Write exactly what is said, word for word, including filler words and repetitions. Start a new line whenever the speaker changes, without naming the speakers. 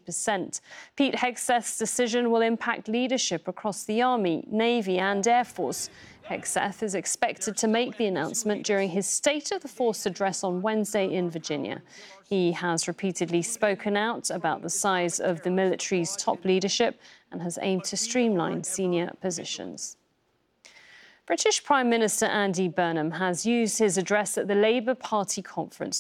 percent. Pete Hegseth's decision will impact leadership across the Army, Navy and Air Force. Hegseth is expected to make the announcement during his State of the Force address on Wednesday in Virginia. He has repeatedly spoken out about the size of the military's top leadership and has aimed to streamline senior positions. British Prime Minister Andy Burnham has used his address at the Labour Party conference